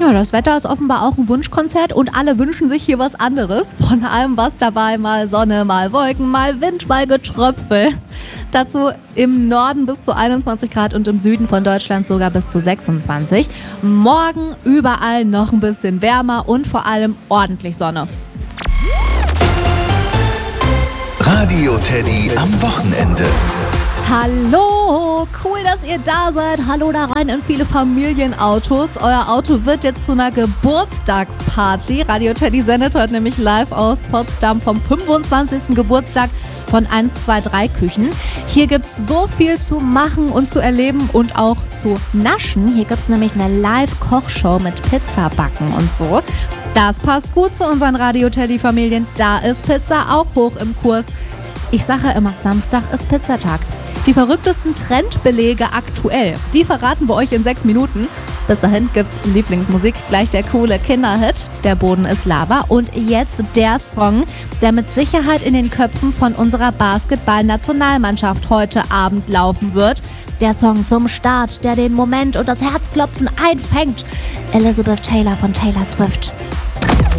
Ja, das Wetter ist offenbar auch ein Wunschkonzert und alle wünschen sich hier was anderes. Von allem was dabei, mal Sonne, mal Wolken, mal Wind, mal Getröpfel. Dazu im Norden bis zu 21 Grad und im Süden von Deutschland sogar bis zu 26. Morgen überall noch ein bisschen wärmer und vor allem ordentlich Sonne. Radio Teddy am Wochenende. Hallo, cool, dass ihr da seid. Hallo da rein in viele Familienautos. Euer Auto wird jetzt zu einer Geburtstagsparty. Radio Teddy sendet heute nämlich live aus Potsdam vom 25. Geburtstag von 123 Küchen. Hier gibt es so viel zu machen und zu erleben und auch zu naschen. Hier gibt es nämlich eine Live-Kochshow mit Pizzabacken und so. Das passt gut zu unseren Radio Teddy-Familien. Da ist Pizza auch hoch im Kurs. Ich sage ja immer, Samstag ist Pizzatag. Die verrücktesten Trendbelege aktuell, die verraten wir euch in 6 Minuten. Bis dahin gibt's Lieblingsmusik, gleich der coole Kinderhit, Der Boden ist Lava. Und jetzt der Song, der mit Sicherheit in den Köpfen von unserer Basketball-Nationalmannschaft heute Abend laufen wird. Der Song zum Start, der den Moment und das Herzklopfen einfängt. Elizabeth Taylor von Taylor Swift.